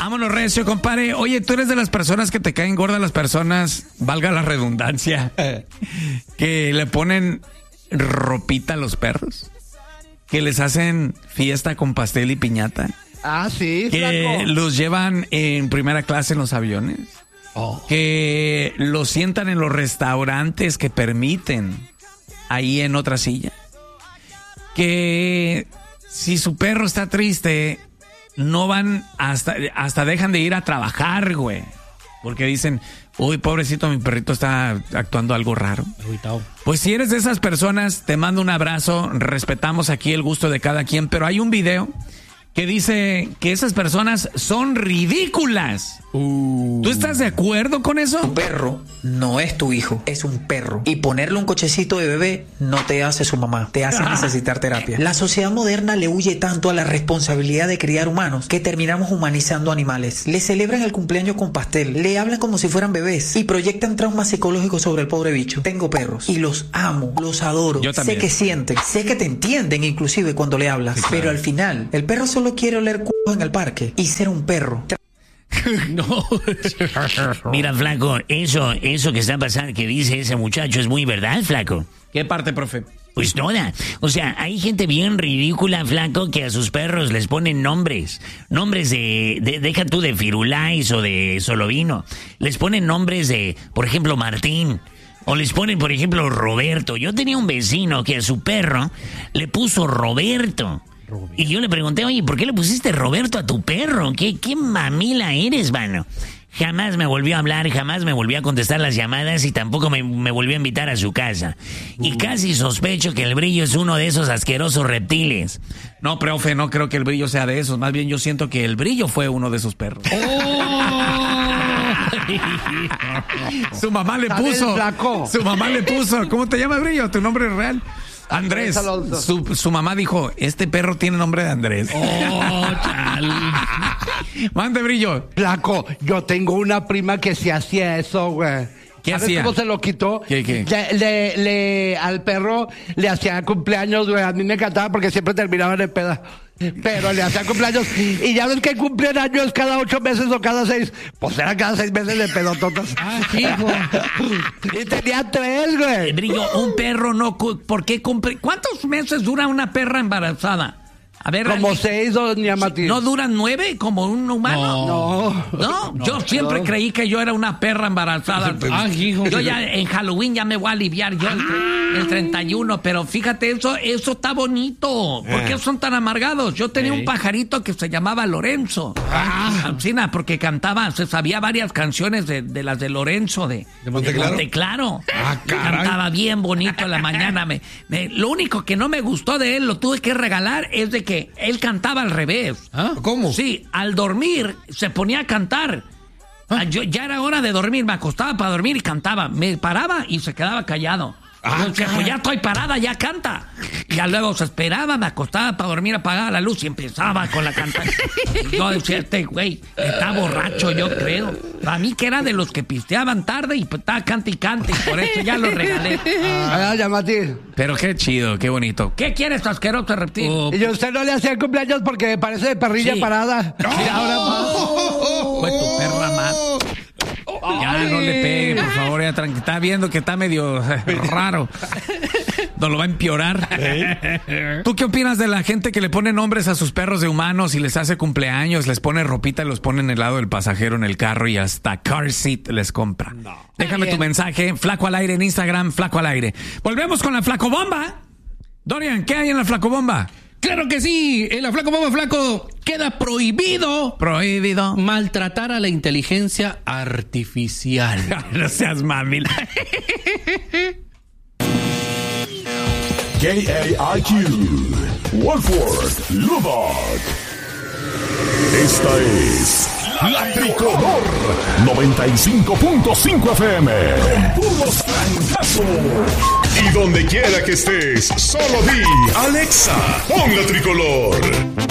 Vámonos, recio, compadre. Oye, ¿tú eres de las personas que te caen gordas las personas, valga la redundancia, que le ponen ropita a los perros? Que les hacen fiesta con pastel y piñata. Ah, sí, que flaco. los llevan en primera clase en los aviones. Que los sientan en los restaurantes que permiten ahí en otra silla. Que si su perro está triste, no van hasta dejan de ir a trabajar, güey. Porque dicen, uy, pobrecito, mi perrito está actuando algo raro. Pues si eres de esas personas, te mando un abrazo. Respetamos aquí el gusto de cada quien, pero hay un video que dice que esas personas son ridículas. ¿Tú estás de acuerdo con eso? Tu perro no es tu hijo, es un perro. Y ponerle un cochecito de bebé no te hace su mamá, te hace necesitar terapia. La sociedad moderna le huye tanto a la responsabilidad de criar humanos que terminamos humanizando animales. Le celebran el cumpleaños con pastel, le hablan como si fueran bebés y proyectan traumas psicológicos sobre el pobre bicho. Tengo perros y los amo, los adoro. Yo también. Sé que sienten, sé que te entienden inclusive cuando le hablas. Sí, claro. Pero al final, el perro solo quiere oler c*** en el parque y ser un perro. No. Mira, flaco, eso que está pasando, que dice ese muchacho, es muy verdad, flaco. ¿Qué parte, profe? Pues toda. O sea, hay gente bien ridícula, flaco, que a sus perros les ponen nombres. Nombres deja tú de Firulais o de Solovino. Les ponen nombres de, por ejemplo, Martín. O les ponen, por ejemplo, Roberto. Yo tenía un vecino que a su perro le puso Roberto. Y yo le pregunté, oye, ¿por qué le pusiste Roberto a tu perro? ¿Qué mamila eres, mano? Jamás me volvió a hablar, jamás me volvió a contestar las llamadas y tampoco me volvió a invitar a su casa. Y casi sospecho que el Brillo es uno de esos asquerosos reptiles. No, profe, no creo que el Brillo sea de esos. Más bien yo siento que el Brillo fue uno de esos perros. Su mamá le puso. ¿Cómo te llamas, Brillo? ¿Tu nombre es real? Andrés. Su mamá dijo, este perro tiene nombre de Andrés. Mande, Brillo. Flaco, yo tengo una prima que se hacía eso, güey. ¿Qué ¿Sabes hacía? cómo se lo quitó? ¿Qué? Al perro le hacía cumpleaños, güey. A mí me encantaba porque siempre terminaban en peda. Pero le hacía cumpleaños. Y ya ves que cumplen años cada 8 meses o cada 6. Pues eran cada 6 meses de pedototas. Hijo. Y tenía 3, güey. Brillo, un perro no... ¿Por qué cumple? ¿Cuántos meses dura una perra embarazada? A ver, como 6, doña Matilde. ¿No duran 9 como un humano? No. Yo siempre creí que yo era una perra embarazada. Yo ya en Halloween ya me voy a aliviar yo el 31, pero fíjate, eso está bonito. ¿Por qué son tan amargados? Yo tenía un pajarito que se llamaba Lorenzo. Porque cantaba, se sabía varias canciones de las de Lorenzo de Monteclaro. Cantaba bien bonito en la mañana. Lo único que no me gustó de él, lo tuve que regalar, es de que él cantaba al revés. ¿Cómo? Sí, al dormir se ponía a cantar. Ya era hora de dormir, me acostaba para dormir y cantaba. Me paraba y se quedaba callado. Pues ya estoy parada, ya canta. Ya luego se esperaba, me acostaba para dormir, apagaba la luz y empezaba con la cantada. Yo decía, este güey está borracho, yo creo. A mí que era de los que pisteaban tarde y pues estaba cante y cante, y por eso ya lo regalé. Llámate. Pero qué chido, qué bonito. ¿Qué quieres, asqueroso reptil? Y usted no le hacía cumpleaños porque me parece de perrilla parada. Mira, ahora más. Fue tu perra más. Ya no le pegue, por favor, ya tranquilo. Está viendo que está medio raro. No lo va a empeorar. ¿Tú qué opinas de la gente que le pone nombres a sus perros de humanos y les hace cumpleaños, les pone ropita, los pone en el lado del pasajero en el carro y hasta car seat les compra? No. Déjame tu mensaje, Flaco al Aire en Instagram, Flaco al Aire. Volvemos con la Flacobomba. Dorian, ¿qué hay en la Flacobomba? Claro que sí, en la Flacobomba, flaco, queda prohibido maltratar a la inteligencia artificial. No seas mamil. KAIQ, Wolford, Lubbock. Esta es La Tricolor 95.5 FM. Con puros francazos. Y donde quiera que estés, solo di Alexa, pon La Tricolor.